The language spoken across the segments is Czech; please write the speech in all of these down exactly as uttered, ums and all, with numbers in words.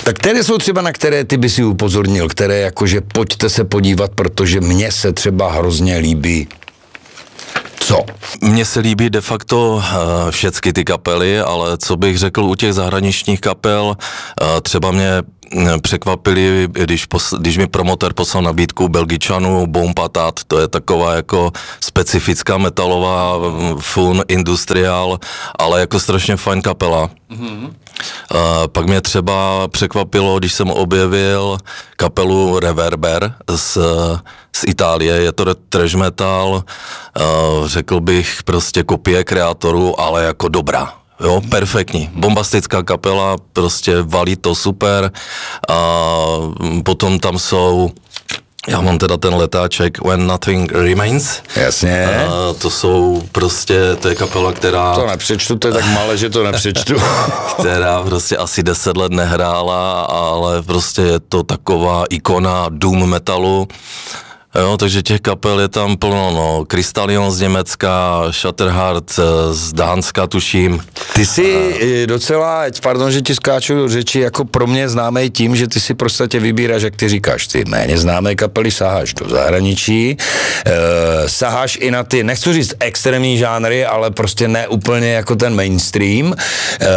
Tak které jsou třeba, na které ty by si upozornil, které jakože pojďte se podívat, protože mně se třeba hrozně líbí. Co? Mně se líbí de facto uh, všechny ty kapely, ale co bych řekl u těch zahraničních kapel, uh, třeba mě překvapili, když, pos, když mi promotér poslal nabídku Belgičanů Boom Patat, to je taková jako specifická metalová fun industriál, ale jako strašně fajn kapela. Mm-hmm. Uh, pak mě třeba překvapilo, když jsem objevil kapelu Reverber z, z Itálie, je to trash metal, uh, řekl bych prostě kopie kreatorů, ale jako dobrá. Jo, perfektní, bombastická kapela, prostě valí to super a potom tam jsou, já mám teda ten letáček When Nothing Remains. Jasně. A to jsou prostě, to je kapela, která... To nepřečtu, to je tak malé, že to nepřečtu. která prostě asi deset let nehrála, ale prostě je to taková ikona doom metalu. Jo, takže těch kapel je tam plno, no, Krystalion z Německa, Shatterheart z Dánska, tuším. Ty jsi a... docela, pardon, že ti skáču do řeči, jako pro mě známý tím, že ty si prostě vybíráš, jak ty říkáš, ty méně známé kapely saháš do zahraničí, e, saháš i na ty, nechci říct extrémní žánry, ale prostě ne úplně jako ten mainstream. E,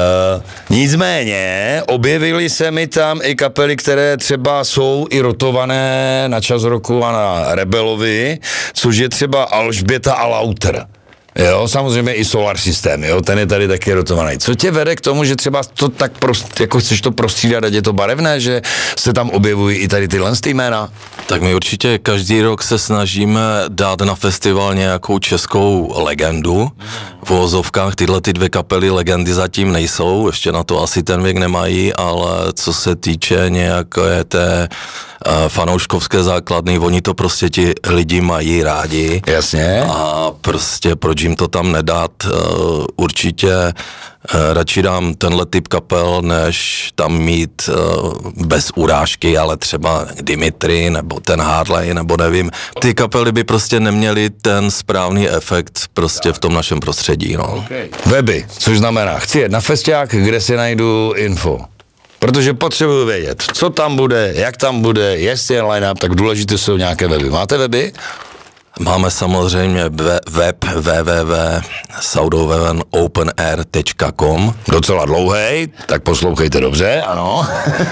nicméně, objevily se mi tam i kapely, které třeba jsou i rotované na Čas roku a na Rebelovi, což je třeba Alžběta a Lauter. Jo, samozřejmě i Solar System, jo, ten je tady taky rotovaný. Co tě vede k tomu, že třeba to tak prost, jako chceš to prostřídat, ať je to barevné, že se tam objevují i tady tyhle jména? Tak my určitě každý rok se snažíme dát na festival nějakou českou legendu. V uvozovkách tyhle ty dvě kapely legendy zatím nejsou, ještě na to asi ten věk nemají, ale co se týče nějaké té uh, fanouškovské základny, oni to prostě ti lidi mají rádi. Jasně. A prostě proč jim to tam nedat, uh, určitě uh, radši dám tenhle typ kapel, než tam mít uh, bez urážky, ale třeba Dimitri, nebo ten Harley, nebo nevím. Ty kapely by prostě neměly ten správný efekt prostě v tom našem prostředí, no. Okay. Weby, což znamená, chci jet na festiák, kde si najdu info. Protože potřebuji vědět, co tam bude, jak tam bude, jestli je line-up, tak důležité jsou nějaké weby. Máte weby? Máme samozřejmě web w w w tečka soudouveven open air tečka com. Docela dlouhej, tak poslouchejte dobře, ano.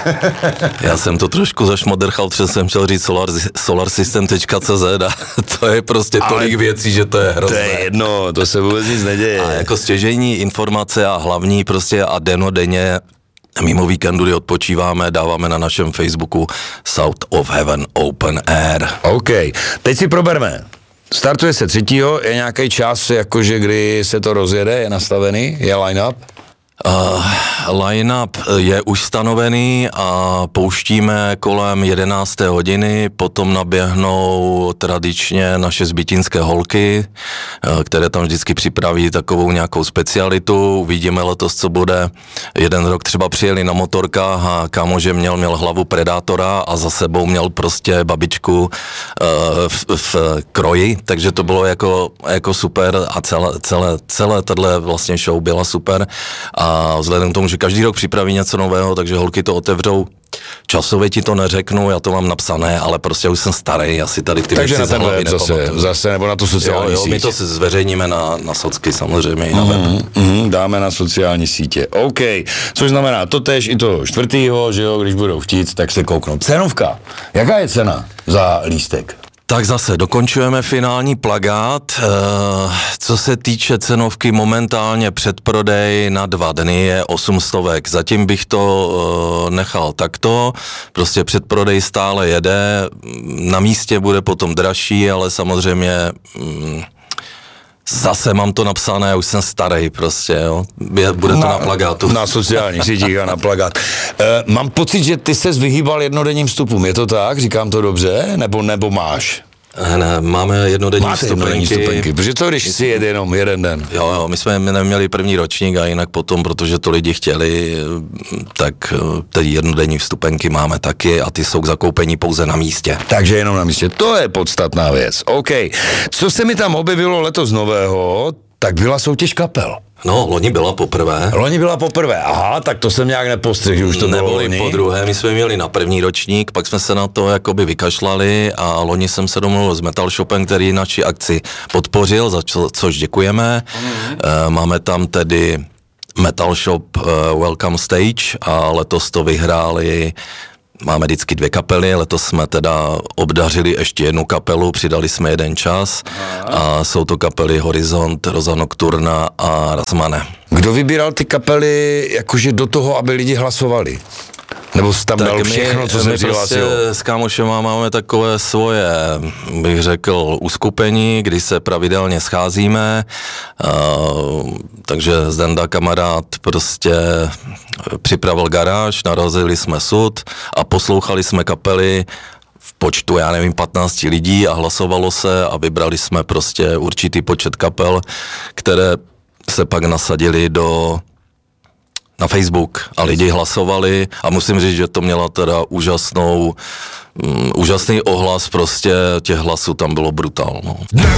Já jsem to trošku zašmodrchal, protože jsem chtěl říct solar, solarsystem tečka c z a to je prostě ale tolik věcí, že to je hrozné. To je jedno, to se vůbec nic neděje. A jako stěžejní informace a hlavní prostě a denodenně mimo víkendu, kdy odpočíváme, dáváme na našem Facebooku South of Heaven Open Air. OK, teď si proberme. Startuje se třetího, je nějaký čas, jakože kdy se to rozjede, je nastavený, je line-up? Uh, line-up je už stanovený a pouštíme kolem jedenácté hodiny, potom naběhnou tradičně naše zbytinské holky, které tam vždycky připraví takovou nějakou specialitu. Uvidíme letos, co bude. Jeden rok třeba přijeli na motorkách a kámože měl, měl hlavu predátora a za sebou měl prostě babičku uh, v, v kroji, takže to bylo jako, jako super a celé, celé, celé tato vlastně show byla super. A A vzhledem k tomu, že každý rok připraví něco nového, takže holky to otevřou. Časově ti to neřeknu, já to mám napsané, ale prostě už jsem starý, asi tady ty takže věci za hlavy nepamatuju. Takže zase, nebo na tu sociální jo, jo, síť. my to si zveřejníme na, na socky samozřejmě i na mm, web. Mm, dáme na sociální sítě. OK, což znamená to též i toho čtvrtýho, že jo, když budou chtít, tak se kouknou. Cenovka. Jaká je cena za lístek? Tak zase dokončujeme finální plakát. Co se týče cenovky, momentálně předprodej na dva dny je osm stovek. Zatím bych to nechal takto, prostě předprodej stále jede, na místě bude potom dražší, ale samozřejmě zase mám to napsané, už jsem starý prostě, jo. Bude to na, na plakátu. Na sociálních sítích a na plakát. E, mám pocit, že ty ses vyhýbal jednodenním vstupům, je to tak? Říkám to dobře? Nebo, nebo máš? Ne, máme jednodenní Máte vstupenky. jednodenní vstupenky, protože to, když si jede jenom jeden den. Jo, jo, my jsme neměli první ročník a jinak potom, protože to lidi chtěli, tak ty jednodenní vstupenky máme taky a ty jsou k zakoupení pouze na místě. Takže jenom na místě, to je podstatná věc. OK, co se mi tam objevilo letos nového, tak byla soutěž kapel. No, loni byla poprvé. Loni byla poprvé, aha, tak to jsem nějak nepostřehl, že už to bylo loni. po druhé, my jsme měli na první ročník, pak jsme se na to jakoby vykašlali a loni jsem se domluvil s Metal Shopem, který naši akci podpořil, za co, což děkujeme. Mm-hmm. E, máme tam tedy Metal Shop uh, Welcome Stage a letos to vyhráli, máme vždycky dvě kapely, letos jsme teda obdařili ještě jednu kapelu, přidali jsme jeden čas. Aha. A jsou to kapely Horizont, Rosa Nocturna a Razmane. Kdo vybíral ty kapely jakože do toho, aby lidi hlasovali? Nebo jsi tam tak dal všechno, my, co se přihlásil? Prostě s kámošema máme takové svoje, bych řekl, uskupení, kdy se pravidelně scházíme, uh, takže Zdenda kamarád prostě připravil garáž, narazili jsme sud a poslouchali jsme kapely v počtu, já nevím, patnáct lidí a hlasovalo se a vybrali jsme prostě určitý počet kapel, které se pak nasadili do na Facebook a lidi hlasovali a musím říct, že to měla teda úžasnou, um, úžasný ohlas, prostě těch hlasů tam bylo brutál. No.